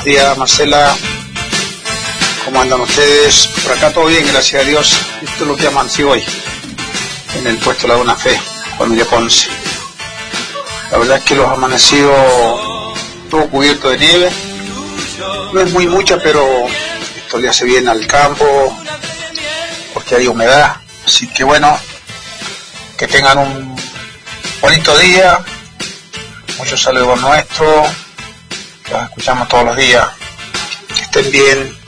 buenos días, Marcela. ¿Cómo andan ustedes? Por acá todo bien, gracias a Dios. Esto es lo que amanecí hoy en el puesto La Buena Fe, familia Ponce. La verdad es que los amanecidos todo cubierto de nieve. No es muy mucha, pero estos días se viene al campo porque hay humedad. Así que bueno, que tengan un bonito día. Muchos saludos nuestros. Los escuchamos todos los días. Que estén bien.